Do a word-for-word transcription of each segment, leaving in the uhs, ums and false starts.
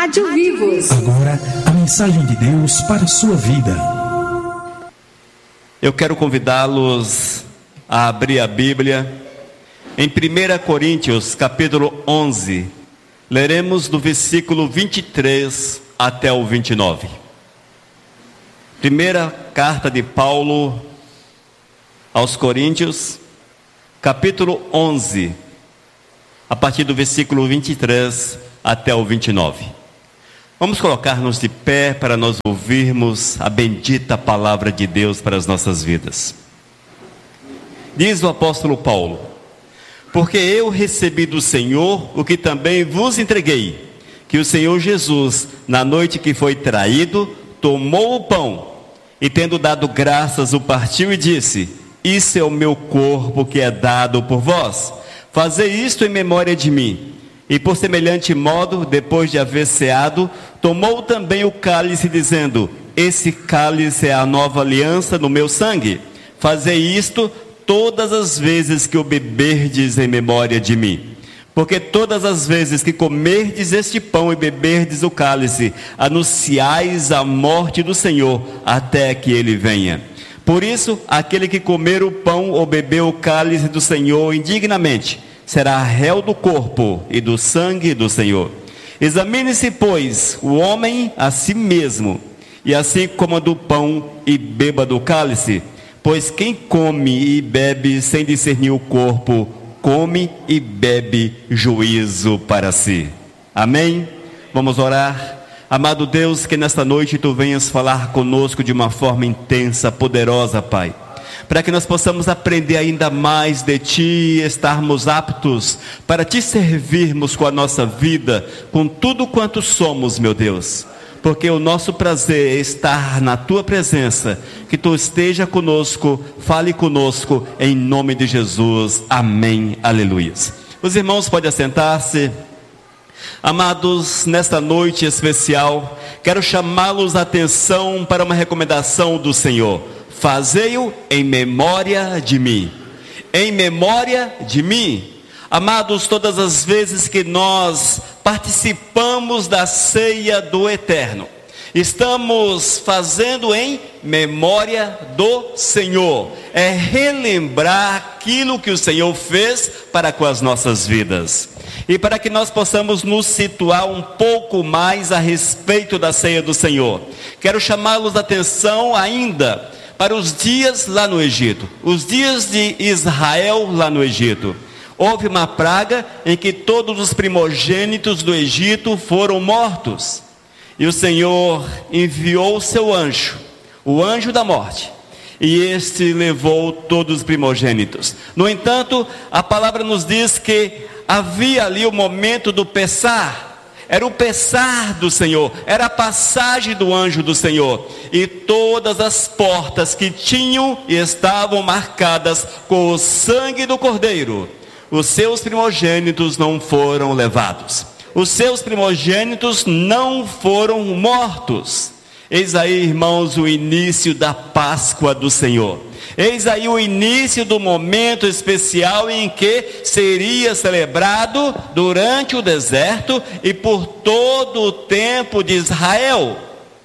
Rádio Vivos. Agora, a mensagem de Deus para a sua vida. Eu quero convidá-los a abrir a Bíblia em primeira Coríntios, capítulo onze. Leremos do versículo vinte e três até o vinte e nove. Primeira carta de Paulo aos Coríntios, capítulo onze, a partir do versículo vinte e três até o vinte e nove. Vamos colocar-nos de pé para nós ouvirmos a bendita palavra de Deus para as nossas vidas. Diz o apóstolo Paulo: porque eu recebi do Senhor o que também vos entreguei, que o Senhor Jesus, na noite que foi traído, tomou o pão, e tendo dado graças, o partiu e disse: isso é o meu corpo que é dado por vós, fazei isto em memória de mim. E por semelhante modo, depois de haver ceado, tomou também o cálice, dizendo: esse cálice é a nova aliança no meu sangue, fazei isto todas as vezes que o beberdes em memória de mim. Porque todas as vezes que comerdes este pão e beberdes o cálice, anunciais a morte do Senhor, até que ele venha. Por isso, aquele que comer o pão ou beber o cálice do Senhor indignamente, será réu do corpo e do sangue do Senhor. Examine-se, pois, o homem a si mesmo, e assim coma do pão e beba do cálice. Pois quem come e bebe sem discernir o corpo, come e bebe juízo para si. Amém? Vamos orar. Amado Deus, que nesta noite Tu venhas falar conosco de uma forma intensa, poderosa, Pai, para que nós possamos aprender ainda mais de Ti e estarmos aptos para Te servirmos com a nossa vida, com tudo quanto somos, meu Deus. Porque o nosso prazer é estar na Tua presença, que Tu esteja conosco, fale conosco, em nome de Jesus, amém, aleluia. Os irmãos podem assentar-se. Amados, nesta noite especial, quero chamá-los a atenção para uma recomendação do Senhor: fazei-o em memória de mim, em memória de mim. Amados, todas as vezes que nós participamos da ceia do Eterno, estamos fazendo em memória do Senhor. É relembrar aquilo que o Senhor fez para com as nossas vidas. E para que nós possamos nos situar um pouco mais a respeito da ceia do Senhor, quero chamá-los a atenção ainda para os dias lá no Egito, os dias de Israel lá no Egito. Houve uma praga em que todos os primogênitos do Egito foram mortos. E o Senhor enviou o seu anjo, o anjo da morte, e este levou todos os primogênitos. No entanto, a palavra nos diz que havia ali o momento do Pessar. Era o Pessar do Senhor, era a passagem do anjo do Senhor. E todas as portas que tinham e estavam marcadas com o sangue do Cordeiro, os seus primogênitos não foram levados. Os seus primogênitos não foram mortos. Eis aí, irmãos, o início da Páscoa do Senhor. Eis aí o início do momento especial em que seria celebrado durante o deserto e por todo o tempo de Israel.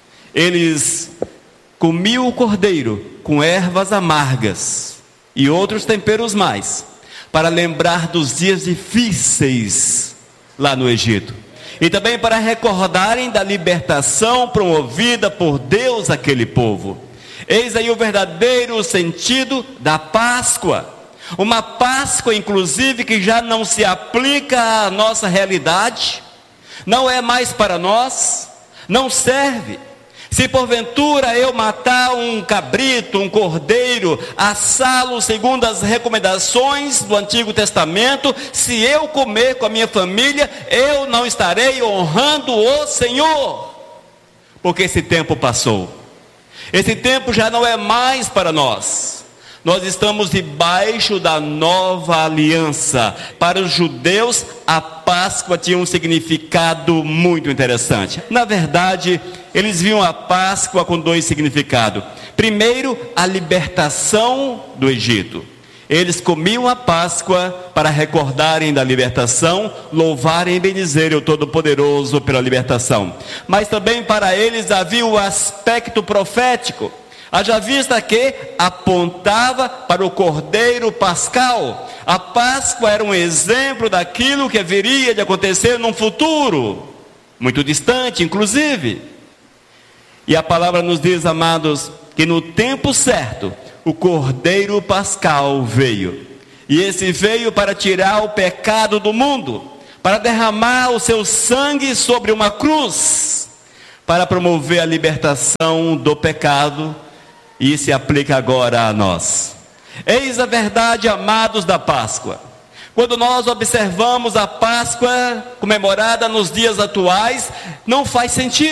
Eles comiam o cordeiro com ervas amargas e outros temperos mais, para lembrar dos dias difíceis lá no Egito, e também para recordarem da libertação promovida por Deus àquele povo. Eis aí o verdadeiro sentido da Páscoa, uma Páscoa inclusive que já não se aplica à nossa realidade, não é mais para nós, não serve. Se porventura eu matar um cabrito, um cordeiro, assá-lo segundo as recomendações do Antigo Testamento, se eu comer com a minha família, eu não estarei honrando o Senhor, porque esse tempo passou. Esse tempo já não é mais para nós. Nós estamos debaixo da nova aliança. Para os judeus, a Páscoa tinha um significado muito interessante. Na verdade, eles viam a Páscoa com dois significados. Primeiro, a libertação do Egito. Eles comiam a Páscoa para recordarem da libertação, louvarem e bendizerem o Todo-Poderoso pela libertação. Mas também para eles havia o aspecto profético, haja vista que apontava para o Cordeiro Pascal. A Páscoa era um exemplo daquilo que viria de acontecer num futuro, muito distante inclusive. E a palavra nos diz, amados, que no tempo certo, o Cordeiro Pascal veio. E esse veio para tirar o pecado do mundo, para derramar o seu sangue sobre uma cruz, para promover a libertação do pecado. E isso se aplica agora a nós. Eis a verdade, amados, da Páscoa. Quando nós observamos a Páscoa comemorada nos dias atuais, não faz sentido.